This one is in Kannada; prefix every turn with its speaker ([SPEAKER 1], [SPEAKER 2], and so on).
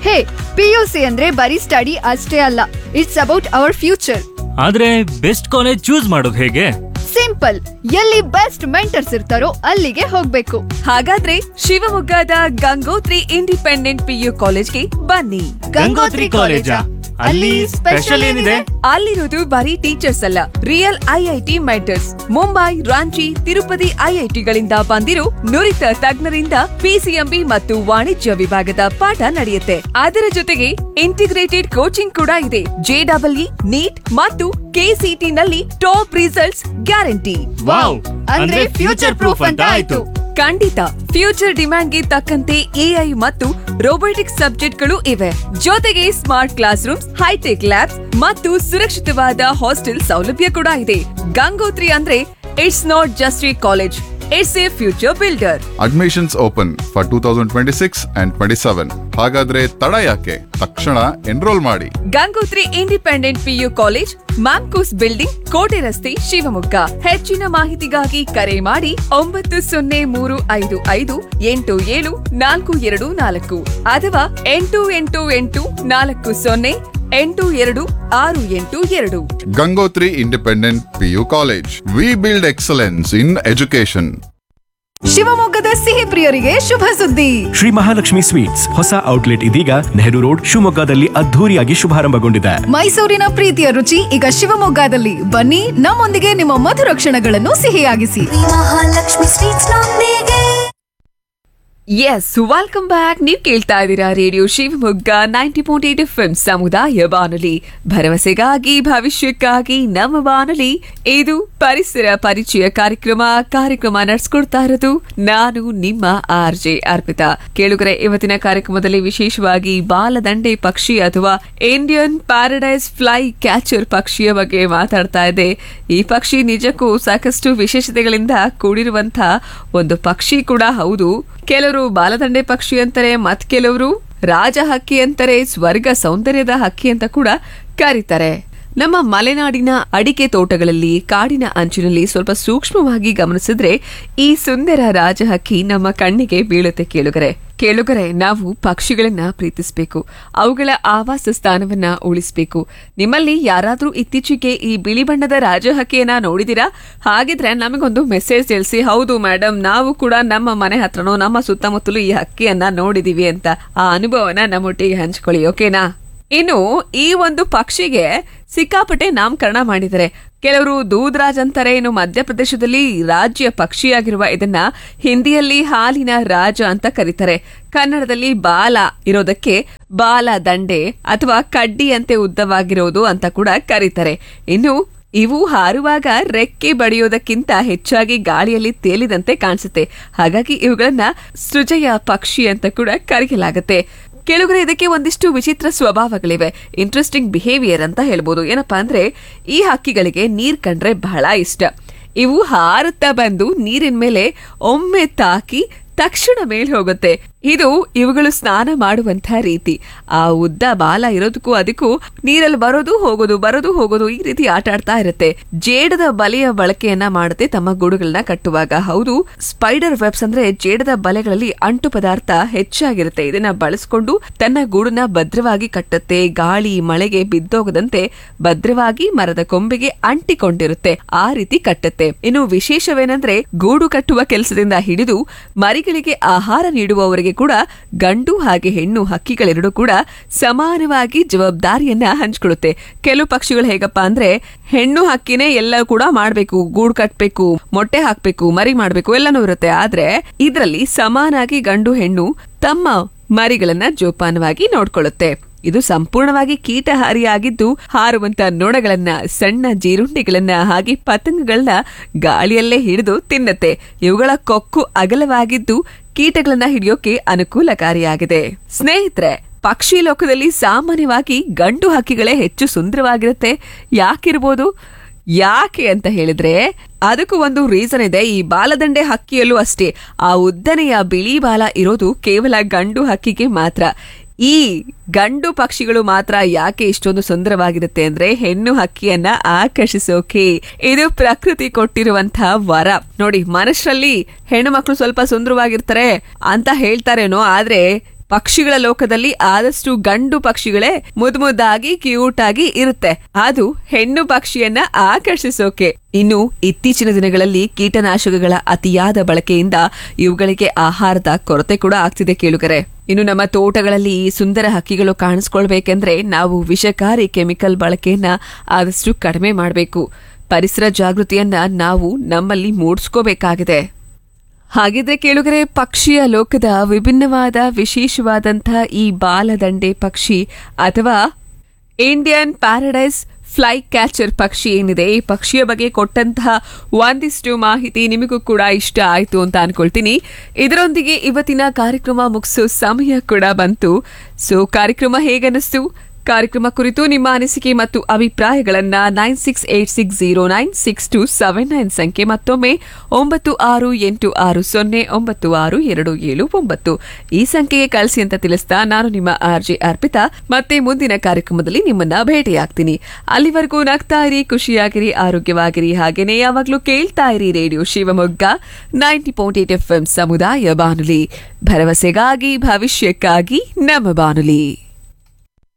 [SPEAKER 1] ಹೇ, PUC ಅಂದ್ರೆ ಬರೀ ಸ್ಟಡಿ ಅಷ್ಟೇ ಅಲ್ಲ, ಇಟ್ಸ್ ಅಬೌಟ್ ಅವರ್ ಫ್ಯೂಚರ್.
[SPEAKER 2] ಆದ್ರೆ ಬೆಸ್ಟ್ ಕಾಲೇಜ್ ಚೂಸ್ ಮಾಡೋದು ಹೇಗೆ?
[SPEAKER 1] ಸಿಂಪಲ್, ಎಲ್ಲಿ ಬೆಸ್ಟ್ ಮೆಂಟರ್ಸ್ ಇರ್ತಾರೋ ಅಲ್ಲಿಗೆ ಹೋಗ್ಬೇಕು.
[SPEAKER 3] ಹಾಗಾದ್ರೆ ಶಿವಮೊಗ್ಗದ ಗಂಗೋತ್ರಿ ಇಂಡಿಪೆಂಡೆಂಟ್ PU ಕಾಲೇಜ್ಗೆ ಬನ್ನಿ.
[SPEAKER 2] ಗಂಗೋತ್ರಿ ಕಾಲೇಜಾ? ಅಲ್ಲಿ ಸ್ಪೆಷಲ್ ಏನಿದೆ?
[SPEAKER 3] ಅಲ್ಲಿರೋದು ಬರೀ ಟೀಚರ್ಸ್ ಅಲ್ಲ, real IIT mentors. Mumbai, Ranchi, Tirupati IITಗಳಿಂದ ಬಂದಿರೋ ನುರಿತ ತಜ್ಞರಿಂದ PCMB ಮತ್ತು ವಾಣಿಜ್ಯ ವಿಭಾಗದ ಪಾಠ ನಡೆಯುತ್ತೆ. ಅದರ ಜೊತೆಗೆ ಇಂಟಿಗ್ರೇಟೆಡ್ ಕೋಚಿಂಗ್ ಕೂಡ ಇದೆ. JEE, NEET ಮತ್ತು KCT ನಲ್ಲಿ ಟಾಪ್ ರಿಸಲ್ಟ್ಸ್ ಗ್ಯಾರಂಟಿ.
[SPEAKER 2] ವಾವ್, ಅಂದ್ರೆ ಫ್ಯೂಚರ್ ಪ್ರೂಫ್ ಅಂತ ಆಯ್ತು.
[SPEAKER 3] ಖಂಡಿತ, ಫ್ಯೂಚರ್ ಡಿಮ್ಯಾಂಡ್ಗೆ ತಕ್ಕಂತೆ AI ಮತ್ತು ರೋಬೋಟಿಕ್ಸ್ ಸಬ್ಜೆಕ್ಟ್ಗಳು ಇವೆ. ಜೊತೆಗೆ smart class rooms, high tech labs ಮತ್ತು ಸುರಕ್ಷಿತವಾದ ಹಾಸ್ಟೆಲ್ ಸೌಲಭ್ಯ ಕೂಡ ಇದೆ. ಗಂಗೋತ್ರಿ ಅಂದ್ರೆ it's not just A college, it's A future builder.
[SPEAKER 4] Admissions open for 2026 and 27. ಹಾಗಾದ್ರೆ ತಡ ಯಾಕೆ? ತಕ್ಷಣ ಎನ್ರೋಲ್ ಮಾಡಿ.
[SPEAKER 3] Gangotri independent PU college, Mamcos building, ಕೋಟೆ ರಸ್ತೆ, ಶಿವಮೊಗ್ಗ. ಹೆಚ್ಚಿನ ಮಾಹಿತಿಗಾಗಿ ಕರೆ ಮಾಡಿ 9035587424 ಅಥವಾ 8884082682.
[SPEAKER 4] Gangotri independent PU college. We build excellence in education.
[SPEAKER 5] ಶಿವಮೊಗ್ಗದ ಸಿಹಿ ಪ್ರಿಯರಿಗೆ ಶುಭ ಸುದ್ದಿ.
[SPEAKER 6] ಶ್ರೀ ಮಹಾಲಕ್ಷ್ಮಿ ಸ್ವೀಟ್ಸ್ ಹೊಸ ಔಟ್ಲೆಟ್ ಇದೀಗ ನೆಹರು ರೋಡ್ ಶಿವಮೊಗ್ಗದಲ್ಲಿ ಅದ್ಧೂರಿಯಾಗಿ ಶುಭಾರಂಭಗೊಂಡಿದೆ.
[SPEAKER 5] ಮೈಸೂರಿನ ಪ್ರೀತಿಯ ರುಚಿ ಈಗ ಶಿವಮೊಗ್ಗದಲ್ಲಿ. ಬನ್ನಿ, ನಮ್ಮೊಂದಿಗೆ ನಿಮ್ಮ ಮಧುರ ಕ್ಷಣಗಳನ್ನು ಸಿಹಿಯಾಗಿಸಿ.
[SPEAKER 7] ಮಹಾಲಕ್ಷ್ಮಿ ಸ್ವೀಟ್ಸ್ ನೊಂದಿಗೆ.
[SPEAKER 3] S, welcome back. ನೀವು ಕೇಳ್ತಾ ಇದ್ದೀರಾ ರೇಡಿಯೋ ಶಿವಮೊಗ್ಗ 90.8 FM ಸಮುದಾಯ ಬಾನುಲಿ, ಭರವಸೆಗಾಗಿ ಭವಿಷ್ಯಕ್ಕಾಗಿ ನಮ್ಮ ಬಾನುಲಿ. ಇದು ಪರಿಸರ ಪರಿಚಯ ಕಾರ್ಯಕ್ರಮ ನಡೆಸ್ಕೊಡ್ತಾ ಇರೋದು ನಾನು ನಿಮ್ಮ RJ ಅರ್ಪಿತಾ. ಕೇಳುಗರೆ, ಇವತ್ತಿನ ಕಾರ್ಯಕ್ರಮದಲ್ಲಿ ವಿಶೇಷವಾಗಿ ಬಾಲದಂಡೆ ಪಕ್ಷಿ ಅಥವಾ ಇಂಡಿಯನ್ ಪ್ಯಾರಡೈಸ್ ಫ್ಲೈ ಕ್ಯಾಚರ್ ಪಕ್ಷಿಯ ಬಗ್ಗೆ ಮಾತಾಡ್ತಾ ಇದೆ. ಈ ಪಕ್ಷಿ ನಿಜಕ್ಕೂ ಸಾಕಷ್ಟು ವಿಶೇಷತೆಗಳಿಂದ ಕೂಡಿರುವಂತಹ ಒಂದು ಪಕ್ಷಿ ಕೂಡ ಹೌದು. ಕೆಲವರು ಬಾಲದಂಡೆ ಪಕ್ಷಿ ಅಂತಾರೆ, ಮತ್ ಕೆಲವರು ರಾಜ ಹಕ್ಕಿ ಅಂತಾರೆ, ಸ್ವರ್ಗ ಸೌಂದರ್ಯದ ಹಕ್ಕಿ ಅಂತ ಕೂಡ ಕರೀತಾರೆ. ನಮ್ಮ ಮಲೆನಾಡಿನ ಅಡಿಕೆ ತೋಟಗಳಲ್ಲಿ, ಕಾಡಿನ ಅಂಚಿನಲ್ಲಿ ಸ್ವಲ್ಪ ಸೂಕ್ಷ್ಮವಾಗಿ ಗಮನಿಸಿದ್ರೆ ಈ ಸುಂದರ ರಾಜಹಕ್ಕಿ ನಮ್ಮ ಕಣ್ಣಿಗೆ ಬೀಳುತ್ತೆ. ಕೇಳುಗರೆ, ನಾವು ಪಕ್ಷಿಗಳನ್ನ ಪ್ರೀತಿಸಬೇಕು, ಅವುಗಳ ಆವಾಸ ಸ್ಥಾನವನ್ನ ಉಳಿಸಬೇಕು. ನಿಮ್ಮಲ್ಲಿ ಯಾರಾದ್ರೂ ಇತ್ತೀಚೆಗೆ ಈ ಬಿಳಿ ಬಣ್ಣದ ರಾಜಹಕ್ಕಿಯನ್ನ ನೋಡಿದಿರಾ? ಹಾಗಿದ್ರೆ ನಮಗೊಂದು ಮೆಸೇಜ್ ತಿಳಿಸಿ. ಹೌದು ಮೇಡಮ್, ನಾವು ಕೂಡ ನಮ್ಮ ಮನೆ ಹತ್ರನೋ ನಮ್ಮ ಸುತ್ತಮುತ್ತಲೂ ಈ ಹಕ್ಕಿಯನ್ನ ನೋಡಿದೀವಿ ಅಂತ ಆ ಅನುಭವನ ನಮ್ಮೊಟ್ಟಿಗೆ ಹಂಚ್ಕೊಳ್ಳಿ, ಓಕೆನಾ? ಇನ್ನು ಈ ಒಂದು ಪಕ್ಷಿಗೆ ಸಿಕ್ಕಾಪಟ್ಟೆ ನಾಮಕರಣ ಮಾಡಿದ್ದಾರೆ. ಕೆಲವರು ದೂದ್ರಾಜ್ ಅಂತಾರೆ. ಇನ್ನು ಮಧ್ಯಪ್ರದೇಶದಲ್ಲಿ ರಾಜ್ಯ ಪಕ್ಷಿಯಾಗಿರುವ ಇದನ್ನ ಹಿಂದಿಯಲ್ಲಿ ಹಾಲಿನ ರಾಜ ಅಂತ ಕರೀತಾರೆ. ಕನ್ನಡದಲ್ಲಿ ಬಾಲ ಇರೋದಕ್ಕೆ ಬಾಲ ದಂಡೆ ಅಥವಾ ಕಡ್ಡಿಯಂತೆ ಉದ್ದವಾಗಿರೋದು ಅಂತ ಕೂಡ ಕರೀತಾರೆ. ಇನ್ನು ಇವು ಹಾರುವಾಗ ರೆಕ್ಕೆ ಬಡಿಯೋದಕ್ಕಿಂತ ಹೆಚ್ಚಾಗಿ ಗಾಳಿಯಲ್ಲಿ ತೇಲಿದಂತೆ ಕಾಣಿಸುತ್ತೆ. ಹಾಗಾಗಿ ಇವುಗಳನ್ನ ಸೃಜಯ ಪಕ್ಷಿ ಅಂತ ಕೂಡ ಕರೆಯಲಾಗುತ್ತೆ. ಕೆಲವರಿಗೆ ಇದಕ್ಕೆ ಒಂದಿಷ್ಟು ವಿಚಿತ್ರ ಸ್ವಭಾವಗಳಿವೆ, ಇಂಟ್ರೆಸ್ಟಿಂಗ್ ಬಿಹೇವಿಯರ್ ಅಂತ ಹೇಳ್ಬೋದು. ಏನಪ್ಪಾ ಅಂದ್ರೆ, ಈ ಹಕ್ಕಿಗಳಿಗೆ ನೀರ್ ಕಂಡ್ರೆ ಬಹಳ ಇಷ್ಟ. ಇವು ಹಾರುತ್ತಾ ಬಂದು ನೀರಿನ ಮೇಲೆ ಒಮ್ಮೆ ತಾಕಿ ತಕ್ಷಣ ಮೇಲ್ ಹೋಗುತ್ತೆ. ಇದು ಇವುಗಳು ಸ್ನಾನ ಮಾಡುವಂತಹ ರೀತಿ. ಆ ಉದ್ದ ಬಾಲ ಇರೋದಕ್ಕೂ ಅದಕ್ಕೂ ನೀರಲ್ಲಿ ಬರೋದು ಹೋಗೋದು ಈ ರೀತಿ ಆಟ ಆಡ್ತಾ ಇರುತ್ತೆ. ಜೇಡದ ಬಲೆಯ ಬಳಕೆಯನ್ನ ಮಾಡುತ್ತೆ ತಮ್ಮ ಗೂಡುಗಳನ್ನ ಕಟ್ಟುವಾಗ. ಹೌದು, ಸ್ಪೈಡರ್ ವೆಬ್ಸ್ ಅಂದ್ರೆ ಜೇಡದ ಬಲೆಗಳಲ್ಲಿ ಅಂಟು ಪದಾರ್ಥ ಹೆಚ್ಚಾಗಿರುತ್ತೆ. ಇದನ್ನ ಬಳಸ್ಕೊಂಡು ತನ್ನ ಗೂಡನ್ನ ಭದ್ರವಾಗಿ ಕಟ್ಟುತ್ತೆ. ಗಾಳಿ ಮಳೆಗೆ ಬಿದ್ದೋಗದಂತೆ ಭದ್ರವಾಗಿ ಮರದ ಕೊಂಬೆಗೆ ಅಂಟಿಕೊಂಡಿರುತ್ತೆ. ಆ ರೀತಿ ಕಟ್ಟುತ್ತೆ. ಇನ್ನು ವಿಶೇಷವೇನೆಂದ್ರೆ, ಗೂಡು ಕಟ್ಟುವ ಕೆಲಸದಿಂದ ಹಿಡಿದು ಮರಿಗಳಿಗೆ ಆಹಾರ ನೀಡುವವರೆಗೆ ಕೂಡ ಗಂಡು ಹಾಗೆ ಹೆಣ್ಣು ಹಕ್ಕಿಗಳೆರಡು ಕೂಡ ಸಮಾನವಾಗಿ ಜವಾಬ್ದಾರಿಯನ್ನ ಹಂಚ್ಕೊಳ್ಳುತ್ತೆ. ಕೆಲವು ಪಕ್ಷಿಗಳು ಹೇಗಪ್ಪ ಅಂದ್ರೆ, ಹೆಣ್ಣು ಹಕ್ಕಿನೇ ಎಲ್ಲ ಕೂಡ ಮಾಡ್ಬೇಕು, ಗೂಡು ಕಟ್ಬೇಕು, ಮೊಟ್ಟೆ ಹಾಕ್ಬೇಕು, ಮರಿ ಮಾಡ್ಬೇಕು ಎಲ್ಲನೂ ಇರುತ್ತೆ. ಆದ್ರೆ ಇದರಲ್ಲಿ ಸಮಾನಾಗಿ ಗಂಡು ಹೆಣ್ಣು ತಮ್ಮ ಮರಿಗಳನ್ನ ಜೋಪಾನವಾಗಿ ನೋಡ್ಕೊಳ್ಳುತ್ತೆ. ಇದು ಸಂಪೂರ್ಣವಾಗಿ ಕೀಟಹಾರಿಯಾಗಿದ್ದು ಹಾರುವಂತ ನೊಣಗಳನ್ನ, ಸಣ್ಣ ಜೀರುಂಡೆಗಳನ್ನ ಹಾಗೆ ಪತಂಗಗಳನ್ನ ಗಾಳಿಯಲ್ಲೇ ಹಿಡಿದು ತಿನ್ನತ್ತೆ. ಇವುಗಳ ಕೊಕ್ಕು ಅಗಲವಾಗಿದ್ದು ಕೀಟಗಳನ್ನ ಹಿಡಿಯೋಕೆ ಅನುಕೂಲಕಾರಿಯಾಗಿದೆ. ಸ್ನೇಹಿತರೆ, ಪಕ್ಷಿ ಲೋಕದಲ್ಲಿ ಸಾಮಾನ್ಯವಾಗಿ ಗಂಡು ಹಕ್ಕಿಗಳೇ ಹೆಚ್ಚು ಸುಂದರವಾಗಿರುತ್ತೆ. ಯಾಕೆ ಅಂತ ಹೇಳಿದ್ರೆ ಅದಕ್ಕೂ ಒಂದು ರೀಸನ್ ಇದೆ. ಈ ಬಾಲದಂಡೆ ಹಕ್ಕಿಯಲ್ಲೂ ಅಷ್ಟೇ ಆ ಉದ್ದನೆಯ ಬಿಳಿ ಬಾಲ ಇರೋದು ಕೇವಲ ಗಂಡು ಹಕ್ಕಿಗೆ ಮಾತ್ರ. ಈ ಗಂಡು ಪಕ್ಷಿಗಳು ಮಾತ್ರ ಯಾಕೆ ಇಷ್ಟೊಂದು ಸುಂದರವಾಗಿರುತ್ತೆ ಅಂದ್ರೆ ಹೆಣ್ಣು ಹಕ್ಕಿಯನ್ನ ಆಕರ್ಷಿಸೋಕೆ. ಇದು ಪ್ರಕೃತಿ ಕೊಟ್ಟಿರುವಂತಹ ವರ. ನೋಡಿ, ಮನುಷ್ಯರಲ್ಲಿ ಹೆಣ್ಣು ಮಕ್ಕಳು ಸ್ವಲ್ಪ ಸುಂದರವಾಗಿರ್ತಾರೆ ಅಂತ ಹೇಳ್ತಾರೇನೋ, ಆದ್ರೆ ಪಕ್ಷಿಗಳ ಲೋಕದಲ್ಲಿ ಆದಷ್ಟು ಗಂಡು ಪಕ್ಷಿಗಳೇ ಮುದ್ದಾಗಿ ಕ್ಯೂಟ್ ಆಗಿ ಇರುತ್ತೆ, ಅದು ಹೆಣ್ಣು ಪಕ್ಷಿಯನ್ನ ಆಕರ್ಷಿಸೋಕೆ. ಇನ್ನು ಇತ್ತೀಚಿನ ದಿನಗಳಲ್ಲಿ ಕೀಟನಾಶಕಗಳ ಅತಿಯಾದ ಬಳಕೆಯಿಂದ ಇವುಗಳಿಗೆ ಆಹಾರದ ಕೊರತೆ ಕೂಡ ಆಗ್ತಿದೆ ಕೇಳುಗರೆ. ಇನ್ನು ನಮ್ಮ ತೋಟಗಳಲ್ಲಿ ಈ ಸುಂದರ ಹಕ್ಕಿಗಳು ಕಾಣಿಸ್ಕೊಳ್ಬೇಕೆಂದ್ರೆ ನಾವು ವಿಷಕಾರಿ ಕೆಮಿಕಲ್ ಬಳಕೆಯನ್ನ ಆದಷ್ಟು ಕಡಿಮೆ ಮಾಡಬೇಕು. ಪರಿಸರ ಜಾಗೃತಿಯನ್ನ ನಾವು ನಮ್ಮಲ್ಲಿ ಮೂಡಿಸ್ಕೋಬೇಕಾಗಿದೆ. ಹಾಗಿದ್ರೆ ಕೇಳುಗರೆ, ಪಕ್ಷಿಯ ಲೋಕದ ವಿಭಿನ್ನವಾದ ವಿಶೇಷವಾದಂತಹ ಈ ಬಾಲದಂಡೆ ಪಕ್ಷಿ ಅಥವಾ ಇಂಡಿಯನ್ ಪ್ಯಾರಡೈಸ್ ಫ್ಲೈ ಕ್ಯಾಚರ್ ಪಕ್ಷಿ ಏನಿದೆ, ಈ ಪಕ್ಷಿಯ ಬಗ್ಗೆ ಕೊಟ್ಟಂತಹ ಒಂದಿಷ್ಟು ಮಾಹಿತಿ ನಿಮಗೂ ಕೂಡ ಇಷ್ಟ ಆಯ್ತು ಅಂತ ಅನ್ಕೊಳ್ತೀನಿ. ಇದರೊಂದಿಗೆ ಇವತ್ತಿನ ಕಾರ್ಯಕ್ರಮ ಮುಗಿಸೋ ಸಮಯ ಕೂಡ ಬಂತು. ಸೊ ಕಾರ್ಯಕ್ರಮ ಹೇಗನ್ನಿಸ್ತು? ಕಾರ್ಯಕ್ರಮ ಕುರಿತು ನಿಮ್ಮ ಅನಿಸಿಕೆ ಮತ್ತು ಅಭಿಪ್ರಾಯಗಳನ್ನ 9686096279 ಸಂಖ್ಯೆ, ಮತ್ತೊಮ್ಮೆ 9686096279 ಈ ಸಂಖ್ಯೆಗೆ ಕಳಿಸಿ ಅಂತ ತಿಳಿಸ್ತಾ ನಾನು ನಿಮ್ಮ RJ ಅರ್ಪಿತಾ ಮತ್ತೆ ಮುಂದಿನ ಕಾರ್ಯಕ್ರಮದಲ್ಲಿ ನಿಮ್ಮನ್ನ ಭೇಟಿಯಾಗ್ತೀನಿ. ಅಲ್ಲಿವರೆಗೂ ನಗ್ತಾ ಇರಿ, ಖುಷಿಯಾಗಿರಿ, ಆರೋಗ್ಯವಾಗಿರಿ, ಹಾಗೇನೆ ಯಾವಾಗ್ಲೂ ಕೇಳ್ತಾ ಇರಿ ರೇಡಿಯೋ ಶಿವಮೊಗ್ಗ 90.8 FM ಸಮುದಾಯ ಬಾನುಲಿ. ಭರವಸೆಗಾಗಿ ಭವಿಷ್ಯಕ್ಕಾಗಿ ನಮ್ಮ ಬಾನುಲಿ.